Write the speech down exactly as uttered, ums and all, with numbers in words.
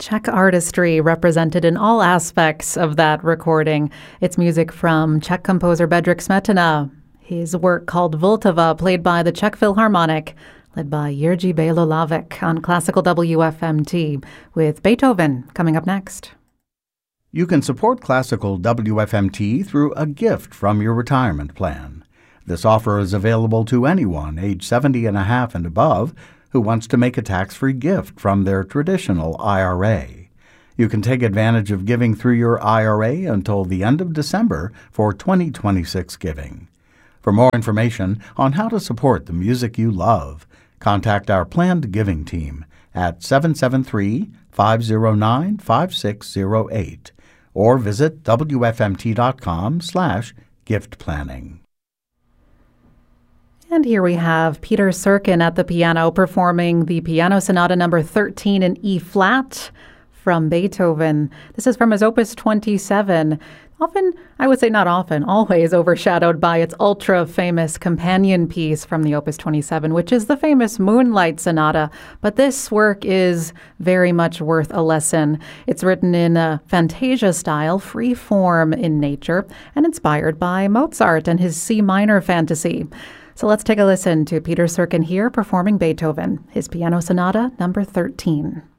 Czech artistry represented in all aspects of that recording. It's music from Czech composer Bedřich Smetana. His work called Vltava, played by the Czech Philharmonic, led by Jiří Bělohlávek on Classical W F M T, with Beethoven coming up next. You can support Classical W F M T through a gift from your retirement plan. This offer is available to anyone age seventy and a half and above who wants to make a tax-free gift from their traditional I R A. You can take advantage of giving through your I R A until the end of December for twenty twenty-six giving. For more information on how to support the music you love, contact our planned giving team at seven seven three, five zero nine, five six zero eight or visit W F M T dot com slash gift planning. And here we have Peter Serkin at the piano performing the Piano Sonata number thirteen in E-flat from Beethoven. This is from his Opus twenty-seven. Often, I would say not often, always overshadowed by its ultra-famous companion piece from the Opus twenty-seven, which is the famous Moonlight Sonata. But this work is very much worth a lesson. It's written in a Fantasia style, free form in nature, and inspired by Mozart and his C minor fantasy. So let's take a listen to Peter Serkin here performing Beethoven, his Piano Sonata number thirteen.